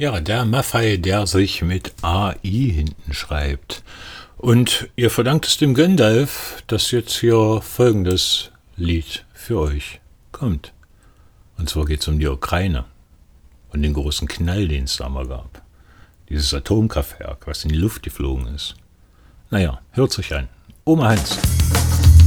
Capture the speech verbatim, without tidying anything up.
Ja, der Maffei, der sich mit A I hinten schreibt. Und ihr verdankt es dem Gandalf, dass jetzt hier folgendes Lied für euch kommt. Und zwar geht es um die Ukraine und den großen Knall, den es da mal gab. Dieses Atomkraftwerk, was in die Luft geflogen ist. Naja, hört sich an. Oma Hans.